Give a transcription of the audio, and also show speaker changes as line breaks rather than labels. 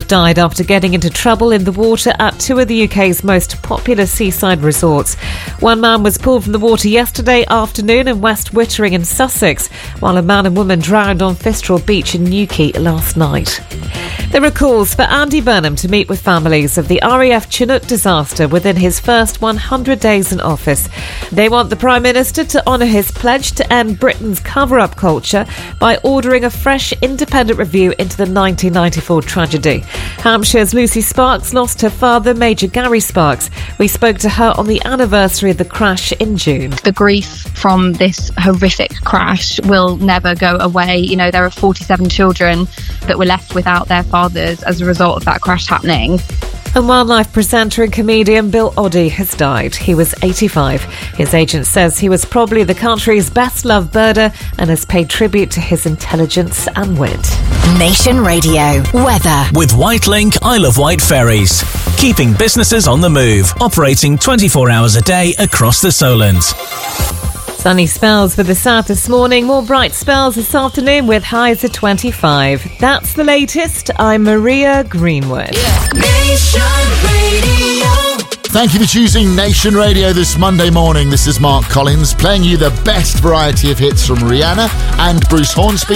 died after getting into trouble in the water at two of the UK's most popular seaside resorts. One man was pulled from the water yesterday afternoon in West Wittering in Sussex, while a man and woman drowned on Fistral Beach in Newquay last night. There are calls for Andy Burnham to meet with families of the RAF Chinook disaster within his first 100 days in office. They want the Prime Minister to honour his pledge to end Britain's cover-up culture by ordering a fresh independent review into the 1994 tragedy. Hampshire's Lucy Sparks lost her father, Major Gary Sparks. We spoke to her on the anniversary of the crash in June.
The grief from this horrific crash will never go away. You know, there are 47 children that were left without their fathers as a result of that crash happening.
And wildlife presenter and comedian Bill Oddie has died. He was 85. His agent says he was probably the country's best-loved birder and has paid tribute to his intelligence and wit.
Nation Radio weather
with Whitelink Isle of Wight ferries, keeping businesses on the move, operating 24 hours a day across the Solent.
Sunny spells for the south this morning, more bright spells this afternoon with highs of 25. That's the latest. I'm Maria Greenwood.
Nation Radio.
Thank you for choosing Nation Radio this Monday morning. This is Mark Collins playing you the best variety of hits from Rihanna and Bruce Hornsby.